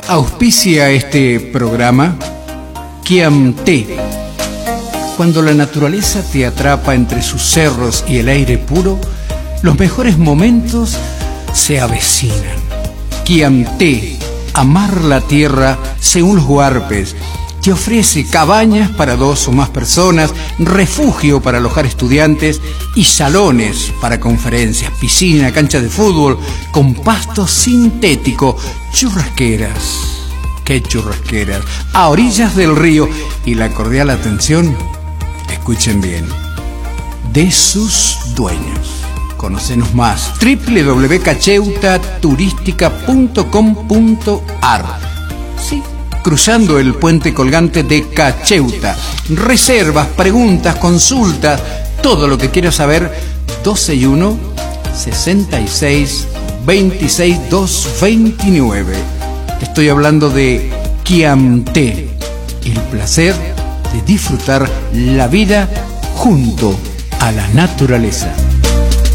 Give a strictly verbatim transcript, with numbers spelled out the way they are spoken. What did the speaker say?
Auspicia este programa Quiamté. Cuando la naturaleza te atrapa entre sus cerros y el aire puro, los mejores momentos se avecinan. Quiamté, amar la tierra según los huarpes, te ofrece cabañas para dos o más personas, refugio para alojar estudiantes y salones para conferencias, piscina, cancha de fútbol con pasto sintético, churrasqueras, qué churrasqueras, a orillas del río y la cordial atención, escuchen bien, de sus dueños. Conocenos más, doble u doble u doble u punto cacheuta turística punto com punto ar. Sí, cruzando el puente colgante de Cacheuta. Reservas, preguntas, consultas, todo lo que quieras saber, doce y uno, sesenta y seis, veintiséis, doscientos veintinueve. Estoy hablando de Quiamté, el placer de disfrutar la vida junto a la naturaleza.